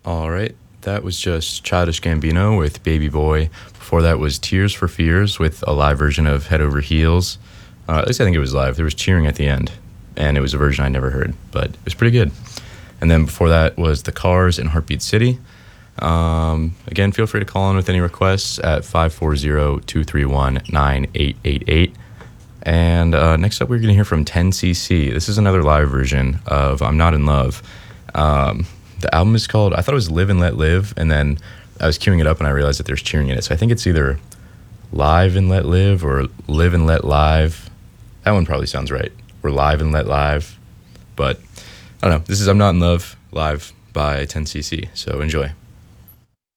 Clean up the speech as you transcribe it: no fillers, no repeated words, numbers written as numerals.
All right, that was just Childish Gambino with Baby Boy. Before that was Tears for Fears with a live version of Head Over Heels. At least I think it was live. There was cheering at the end, and it was a version I never heard, but it was pretty good. And then before that was The Cars in Heartbeat City. Again, feel free to call in with any requests at 540-231-9888. And next up, we're going to hear from 10cc. This is another live version of I'm Not in Love. The album is called, I thought it was Live and Let Live, and then I was queuing it up and I realized that there's cheering in it. So I think it's either Live and Let Live or Live and Let Live. That one probably sounds right. Or Live and Let Live. But I don't know. This is I'm Not in Love live by 10cc. So enjoy.